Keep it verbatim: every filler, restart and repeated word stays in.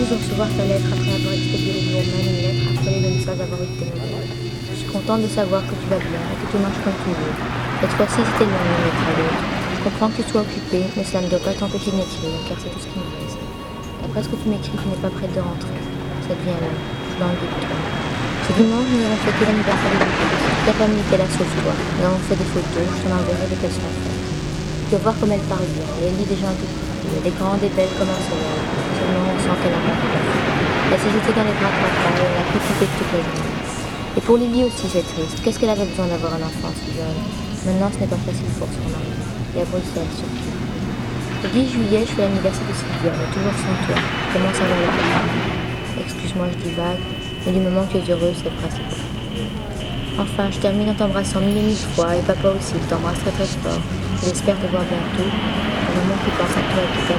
de recevoir ta lettre après avoir expédié le jour même une lettre affolée de ne pas avoir eu de tes nouvelles. Je suis contente de savoir que tu vas bien et que tu marches comme toujours. Cette fois-ci, c'était loin d'une lettre à l'autre. Je comprends que tu sois occupé, mais cela ne doit pas t'empêcher de m'écrire, car c'est tout ce qui me reste. D'après ce que tu m'écris, tu n'es pas prête de rentrer. Ça devient long. Je suis dans le doute. Ce dimanche, nous avons fêté l'anniversaire de Lucie. Toute la famille était là sauf toi. Nous avons fait des photos, je t'en enverrai dès qu'elles sont faites. Tu vas voir comme elle parle bien. Elle lit des gens un peu plus cool. Elle est grande et belle comme un soleil. Seulement, on sent qu'elle a pas peur. Elle s'est jetée dans les bras de papa et elle a pu quitter toute la journée. Et pour Lily aussi, c'est triste. Qu'est-ce qu'elle avait besoin d'avoir un enfant si jeune? Maintenant, ce n'est pas facile pour son mari. Et à Bruxelles, surtout. Le dix juillet, je fais l'anniversaire de Sylvia, mais toujours sans toi. Comment ça va le faire? Excuse-moi, je dis vague, mais du moment que tu es heureuse, c'est le principal. Enfin, je termine en t'embrassant mille et mille fois, et papa aussi, il t'embrasse très très fort. J'espère te voir bientôt. Un moment qui pense à toi et qui t'aime.